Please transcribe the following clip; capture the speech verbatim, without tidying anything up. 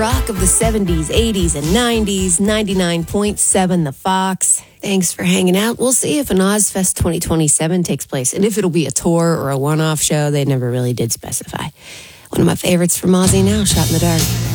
rock of the seventies, eighties, and nineties. ninety-nine point seven The Fox. Thanks for hanging out. We'll see if an Ozfest twenty twenty-seven takes place, and if it'll be a tour or a one-off show. They never really did specify. One of my favorites from Ozzy now, Shot in the Dark.